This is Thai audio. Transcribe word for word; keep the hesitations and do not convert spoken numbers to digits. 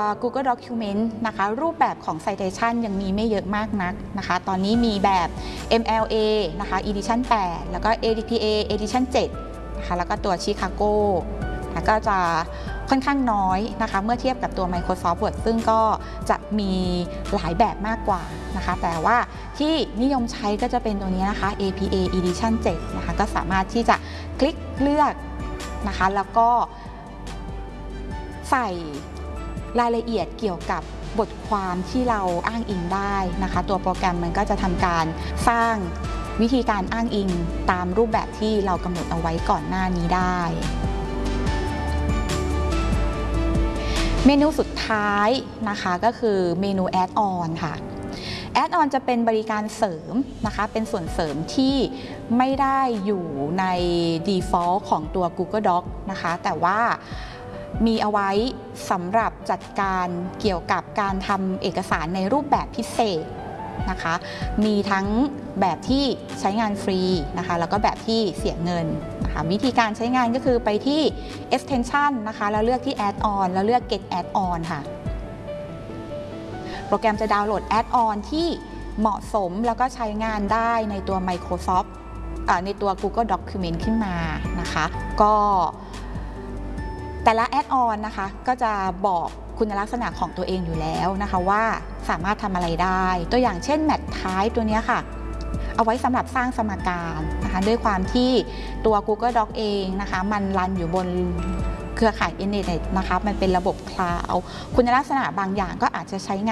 Google Document นะคะรูปแบบของ Citation ยังมีไม่เยอะมากนักนะคะตอนนี้มีแบบ เอ็ม แอล เอ นะคะ Edition แปดแล้วก็ เอ ดี พี เอ Edition เจ็ดนะคะแล้วก็ตัว Chicago แล้วก็จะค่อนข้างน้อยนะคะเมื่อเทียบกับตัว Microsoft Word ซึ่งก็จะมีหลายแบบมากกว่านะคะแต่ว่าที่นิยมใช้ก็จะเป็นตัวนี้นะคะ เอ พี เอ Edition เจ็ดนะคะก็สามารถที่จะคลิกเลือกนะคะแล้วก็ใส่รายละเอียดเกี่ยวกับบทความที่เราอ้างอิงได้นะคะตัวโปรแกรมมันก็จะทำการสร้างวิธีการอ้างอิงตามรูปแบบที่เรากำหนดเอาไว้ก่อนหน้านี้ได้เมนูสุดท้ายนะคะก็คือเมนู Add-on ค่ะ Add-on จะเป็นบริการเสริมนะคะเป็นส่วนเสริมที่ไม่ได้อยู่ใน default ของตัว Google Docs นะคะแต่ว่ามีเอาไว้สำหรับจัดการเกี่ยวกับการทำเอกสารในรูปแบบพิเศษนะคะมีทั้งแบบที่ใช้งานฟรีนะคะแล้วก็แบบที่เสียเงินนะคะวิธีการใช้งานก็คือไปที่ extension นะคะแล้วเลือกที่ add-on แล้วเลือก get add-on ค่ะโปรแกรมจะดาวน์โหลด add-on ที่เหมาะสมแล้วก็ใช้งานได้ในตัว Microsoft ในตัว Google Document ขึ้นมานะคะก็แต่ละ add-on นะคะก็จะบอกคุณลักษณะของตัวเองอยู่แล้วนะคะว่าสามารถทำอะไรได้ตัวอย่างเช่น Match Type ตัวนี้ค่ะเอาไว้สำหรับสร้างสมการนะคะด้วยความที่ตัว Google Docs เองนะคะมันรันอยู่บนเครือข่ายอินเทอร์เน็ตนะคะมันเป็นระบบคลาวด์คุณลักษณะบางอย่างก็อาจจะใช้งาน